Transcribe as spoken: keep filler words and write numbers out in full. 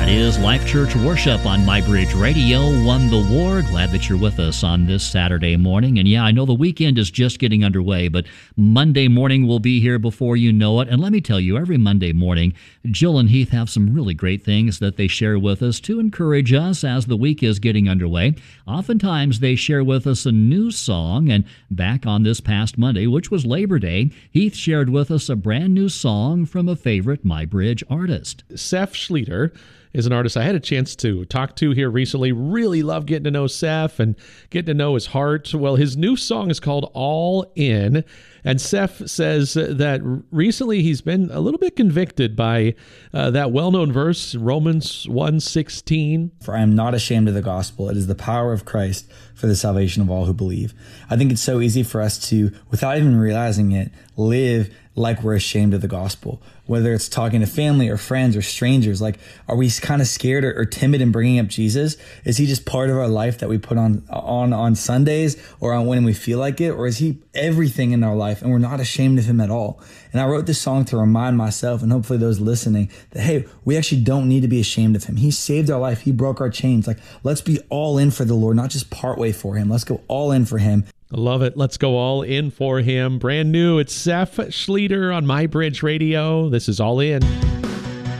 That is Life Church Worship on MyBridge Radio. Won the war. Glad that you're with us on this Saturday morning. And yeah, I know the weekend is just getting underway, but Monday morning will be here before you know it. And let me tell you, every Monday morning, Jill and Heath have some really great things that they share with us to encourage us as the week is getting underway. Oftentimes, they share with us a new song. And back on this past Monday, which was Labor Day, Heath shared with us a brand new song from a favorite MyBridge artist. Seth Schlueter is an artist I had a chance to talk to here recently. Really love getting to know Seth and getting to know his heart. Well, his new song is called All In. And Seth says that recently he's been a little bit convicted by uh, that well-known verse, Romans one sixteen. For I am not ashamed of the gospel. It is the power of Christ for the salvation of all who believe. I think it's so easy for us to, without even realizing it, live like we're ashamed of the gospel. Whether it's talking to family or friends or strangers, like, are we kind of scared or, or timid in bringing up Jesus? Is he just part of our life that we put on on on Sundays or on when we feel like it? Or is he everything in our life and we're not ashamed of him at all? And I wrote this song to remind myself and hopefully those listening that, hey, we actually don't need to be ashamed of him. He saved our life. He broke our chains. Like, let's be all in for the Lord, not just part way for him. Let's go all in for him. I love it. Let's go all in for him. Brand new. It's Seth Schlueter on MyBridge Radio. This is All In.